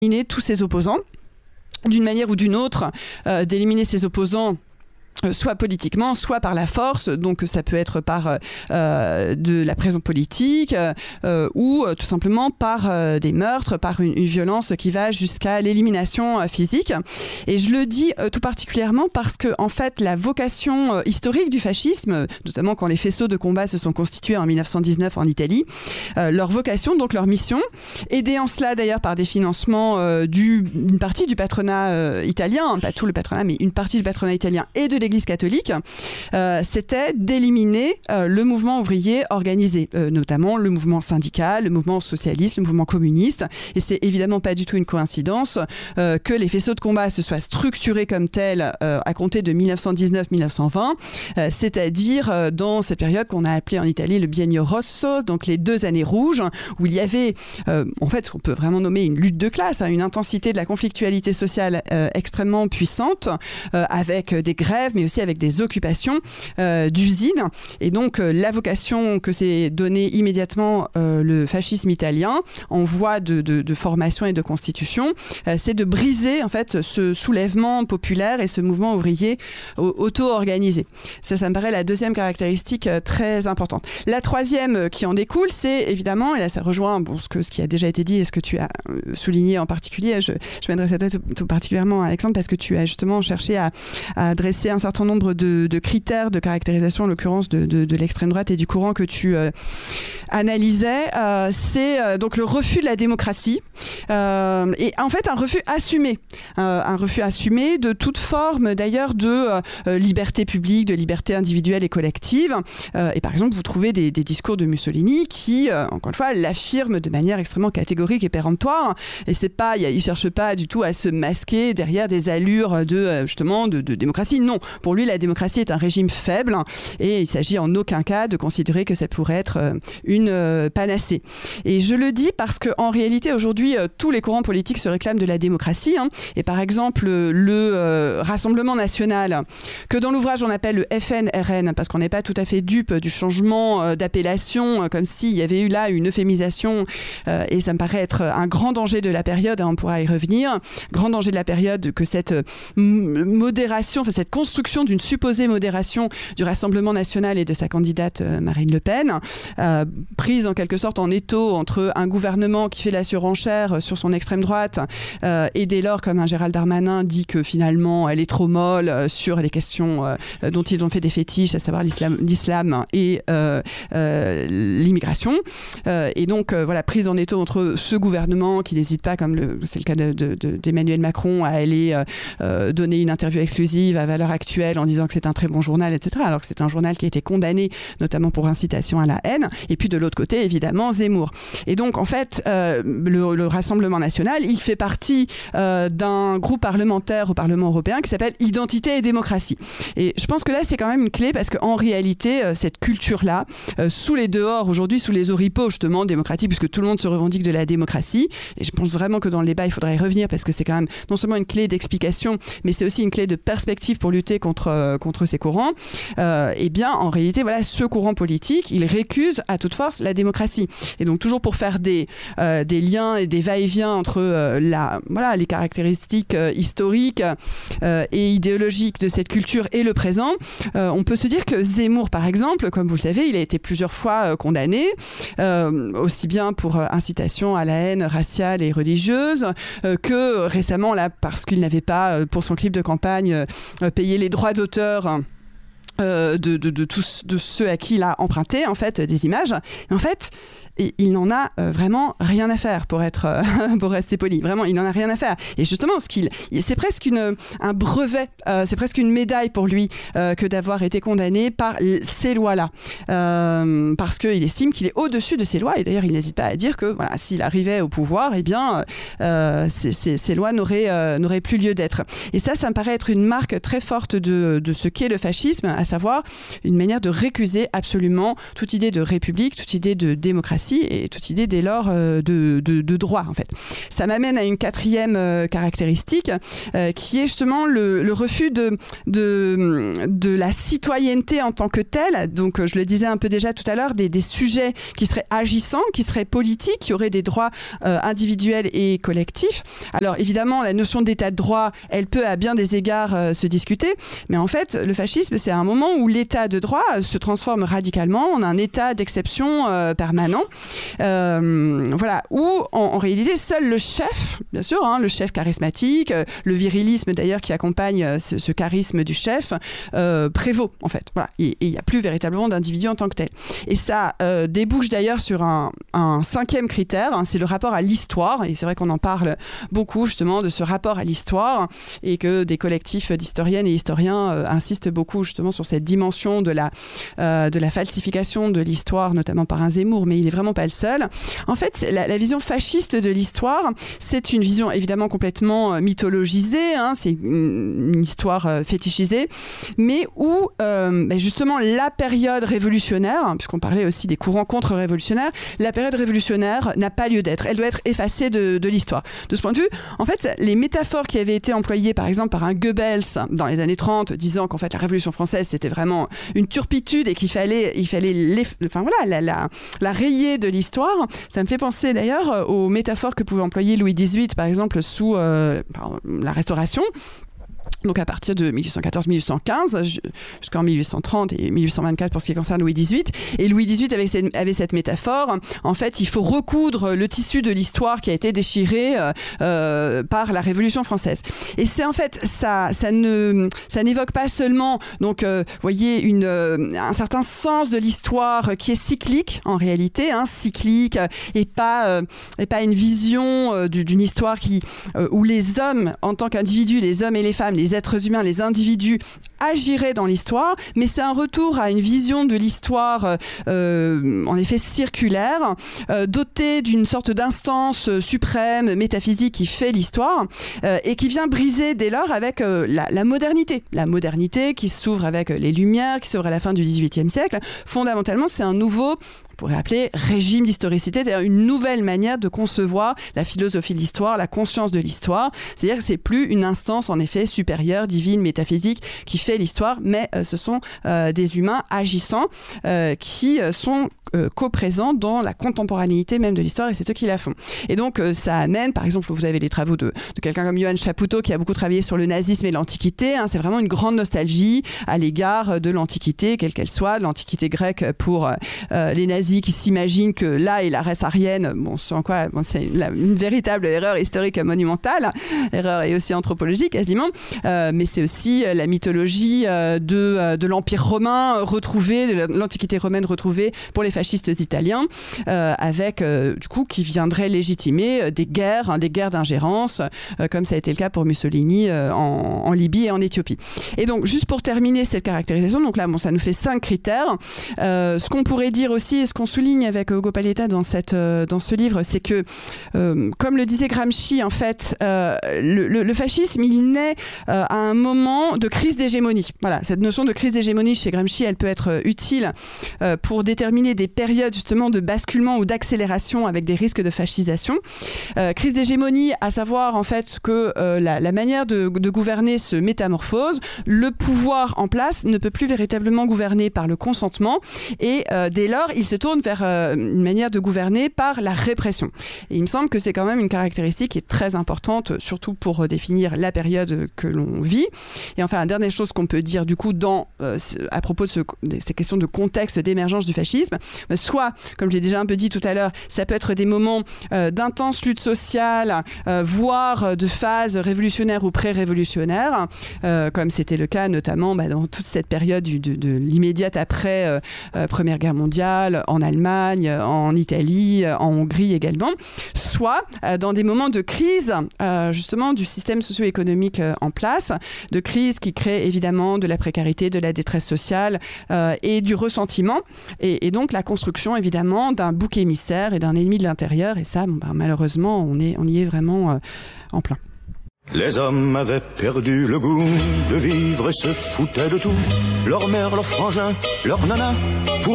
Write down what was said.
tous ses opposants, d'une manière ou d'une autre, d'éliminer ses opposants, soit politiquement, soit par la force, donc ça peut être par de la prison politique ou tout simplement par des meurtres, par une violence qui va jusqu'à l'élimination physique. Et je le dis tout particulièrement parce que en fait la vocation historique du fascisme, notamment quand les faisceaux de combat se sont constitués en 1919 en Italie, leur vocation, donc leur mission, aidée en cela d'ailleurs par des financements d'une partie du patronat italien, pas tout le patronat mais une partie du patronat italien et de l'Église catholique, c'était d'éliminer le mouvement ouvrier organisé, notamment le mouvement syndical, le mouvement socialiste, le mouvement communiste. Et c'est évidemment pas du tout une coïncidence que les faisceaux de combat se soient structurés comme tels à compter de 1919-1920, c'est-à-dire dans cette période qu'on a appelée en Italie le Biennio Rosso, donc les 2 années rouges, où il y avait en fait ce qu'on peut vraiment nommer une lutte de classe, une intensité de la conflictualité sociale extrêmement puissante, avec des grèves, mais aussi avec des occupations d'usines. Et donc, la vocation que s'est donnée immédiatement le fascisme italien, en voie de formation et de constitution, c'est de briser en fait ce soulèvement populaire et ce mouvement ouvrier auto-organisé. Ça me paraît la deuxième caractéristique très importante. La troisième qui en découle, c'est évidemment, et là ça rejoint ce qui a déjà été dit et ce que tu as souligné en particulier, je m'adresse à toi tout particulièrement, Alexandre, parce que tu as justement cherché à dresser un certain nombre de critères de caractérisation, en l'occurrence de l'extrême droite et du courant que tu analysais. C'est donc le refus de la démocratie et en fait un refus assumé de toute forme d'ailleurs de liberté publique, de liberté individuelle et collective. Et par exemple, vous trouvez des discours de Mussolini qui, encore une fois, l'affirment de manière extrêmement catégorique et péremptoire. Et c'est pas, il cherche pas du tout à se masquer derrière des allures de démocratie. Non, pour lui, la démocratie est un régime faible et il s'agit en aucun cas de considérer que ça pourrait être une panacée. Et je le dis parce qu'en réalité, aujourd'hui, tous les courants politiques se réclament de la démocratie. Et par exemple, le Rassemblement national, que dans l'ouvrage on appelle le FNRN, parce qu'on n'est pas tout à fait dupe du changement d'appellation, comme s'il y avait eu là une euphémisation, et ça me paraît être un grand danger de la période, on pourra y revenir, grand danger de la période que cette modération, cette construction d'une supposée modération du Rassemblement national et de sa candidate Marine Le Pen, prise en quelque sorte en étau entre un gouvernement qui fait la surenchère sur son extrême droite et dès lors, comme un Gérald Darmanin dit que finalement elle est trop molle sur les questions dont ils ont fait des fétiches, à savoir l'islam et l'immigration. Et donc voilà, prise en étau entre ce gouvernement qui n'hésite pas, comme c'est le cas d'Emmanuel Macron, à aller donner une interview exclusive à Valeurs Actuelles en disant que c'est un très bon journal, etc. Alors que c'est un journal qui a été condamné notamment pour incitation à la haine. Et puis de l'autre côté, évidemment, Zemmour. Et donc en fait, le Rassemblement national, il fait partie d'un groupe parlementaire au Parlement européen qui s'appelle Identité et démocratie. Et je pense que là, c'est quand même une clé parce qu'en réalité, cette culture-là, sous les dehors aujourd'hui, sous les oripeaux justement démocratiques, puisque tout le monde se revendique de la démocratie, et je pense vraiment que dans le débat, il faudrait y revenir parce que c'est quand même non seulement une clé d'explication, mais c'est aussi une clé de perspective pour lutter contre ces courants. Et bien, en réalité, voilà, ce courant politique, il récuse à toute force la démocratie. Et donc, toujours pour faire des liens et des va-et-vient entre les caractéristiques historiques et idéologiques de cette culture et le présent, on peut se dire que Zemmour, par exemple, comme vous le savez, il a été plusieurs fois condamné, aussi bien pour incitation à la haine raciale et religieuse, que récemment, là, parce qu'il n'avait pas, pour son clip de campagne, payé les droits d'auteur de ceux à qui il a emprunté en fait des images. Et en fait, il n'en a vraiment rien à faire pour rester poli. Vraiment, il n'en a rien à faire. Et justement, c'est presque un brevet, c'est presque une médaille pour lui que d'avoir été condamné par ces lois-là. Parce qu'il estime qu'il est au-dessus de ces lois. Et d'ailleurs, il n'hésite pas à dire que voilà, s'il arrivait au pouvoir, eh bien, ces lois n'auraient plus lieu d'être. Et ça me paraît être une marque très forte de ce qu'est le fascisme, à savoir une manière de récuser absolument toute idée de république, toute idée de démocratie. démocratie et toute idée dès lors de droit en fait. Ça m'amène à une quatrième caractéristique qui est justement le refus de la citoyenneté en tant que telle. Donc je le disais un peu déjà tout à l'heure, des sujets qui seraient agissants, qui seraient politiques, qui auraient des droits individuels et collectifs. Alors évidemment, la notion d'état de droit, elle peut à bien des égards se discuter, mais en fait, le fascisme, c'est un moment où l'état de droit se transforme radicalement en un état d'exception permanent. Voilà, où en réalité, seul le chef, bien sûr, le chef charismatique, le virilisme d'ailleurs qui accompagne ce charisme du chef, prévaut en fait. Voilà, et il n'y a plus véritablement d'individu en tant que tel. Et ça débouche d'ailleurs sur un cinquième critère, c'est le rapport à l'histoire. Et c'est vrai qu'on en parle beaucoup justement de ce rapport à l'histoire et que des collectifs d'historiennes et historiens insistent beaucoup justement sur cette dimension de la falsification de l'histoire, notamment par un Zemmour, mais il n'est vraiment pas le seul. En fait, la vision fasciste de l'histoire, c'est une vision évidemment complètement mythologisée, c'est une histoire fétichisée, mais où justement la période révolutionnaire, puisqu'on parlait aussi des courants contre-révolutionnaires, la période révolutionnaire n'a pas lieu d'être. Elle doit être effacée de l'histoire. De ce point de vue, en fait, les métaphores qui avaient été employées par exemple par un Goebbels dans les années 30, disant qu'en fait la Révolution française c'était vraiment une turpitude et qu'il fallait la rayer de l'histoire, ça me fait penser d'ailleurs aux métaphores que pouvait employer Louis XVIII par exemple sous la Restauration. Donc à partir de 1814-1815 jusqu'en 1830 et 1824 pour ce qui concerne Louis XVIII. Et Louis XVIII avait cette métaphore. En fait, il faut recoudre le tissu de l'histoire qui a été déchiré par la Révolution française. Et c'est en fait ça n'évoque pas seulement donc voyez un certain sens de l'histoire qui est cyclique en réalité, cyclique et pas une vision d'une histoire où les hommes en tant qu'individus, les hommes et les femmes, les êtres humains, les individus agiraient dans l'histoire, mais c'est un retour à une vision de l'histoire en effet circulaire, dotée d'une sorte d'instance suprême, métaphysique qui fait l'histoire et qui vient briser dès lors avec la modernité. La modernité qui s'ouvre avec les Lumières, qui s'ouvre à la fin du XVIIIe siècle. Fondamentalement, c'est un nouveau, on pourrait appeler régime d'historicité, c'est-à-dire une nouvelle manière de concevoir la philosophie de l'histoire, la conscience de l'histoire. C'est-à-dire que c'est plus une instance en effet supérieure, divine, métaphysique qui fait l'histoire, mais ce sont des humains agissants qui sont co-présents dans la contemporanéité même de l'histoire et c'est eux qui la font. Et donc ça amène, par exemple, vous avez les travaux de quelqu'un comme Johann Chapoutot qui a beaucoup travaillé sur le nazisme et l'Antiquité. C'est vraiment une grande nostalgie à l'égard de l'Antiquité, quelle qu'elle soit, de l'Antiquité grecque pour les nazis qui s'imaginent que là est la race aryenne, c'est une véritable erreur historique monumentale, erreur et aussi anthropologique quasiment, mais c'est aussi la mythologie de l'Empire romain retrouvé, de l'Antiquité romaine retrouvée pour les fascistes italiens, avec du coup qui viendrait légitimer des guerres d'ingérence, comme ça a été le cas pour Mussolini en Libye et en Éthiopie. Et donc juste pour terminer cette caractérisation, donc là ça nous fait 5 critères. Ce qu'on pourrait dire aussi et ce qu'on souligne avec Ugo Paletta dans ce livre, c'est que comme le disait Gramsci, en fait le fascisme il naît à un moment de crise d'hégémonie. Voilà, cette notion de crise d'hégémonie chez Gramsci, elle peut être utile pour déterminer des périodes justement de basculement ou d'accélération avec des risques de fascisation. Crise d'hégémonie, à savoir en fait que la manière de gouverner se métamorphose, le pouvoir en place ne peut plus véritablement gouverner par le consentement et dès lors il se tourne vers une manière de gouverner par la répression. Et il me semble que c'est quand même une caractéristique qui est très importante, surtout pour définir la période que l'on vit. Et enfin, la dernière chose qu'on peut dire du coup à propos de ces questions de contexte d'émergence du fascisme, soit, comme je l'ai déjà un peu dit tout à l'heure, ça peut être des moments d'intense lutte sociale, voire de phase révolutionnaire ou pré-révolutionnaire, comme c'était le cas notamment dans toute cette période de l'immédiate après Première Guerre mondiale, en Allemagne, en Italie, en Hongrie également, soit dans des moments de crise justement du système socio-économique en place, de crise qui crée évidemment de la précarité, de la détresse sociale et du ressentiment et donc la construction évidemment d'un bouc émissaire et d'un ennemi de l'intérieur et ça malheureusement on y est vraiment en plein. Les hommes avaient perdu le goût de vivre et se foutaient de tout, leur mère, leur frangin, leur nana.